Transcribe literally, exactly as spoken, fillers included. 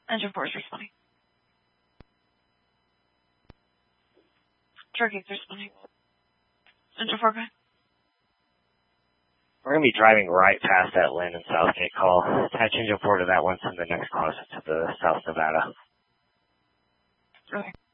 Engine four is responding. Turkey is responding. Engine four, go ahead. We're going to be driving right past that Lynn and Southgate call. Attach engine four to that one, send the next closer to the South Nevada. Okay.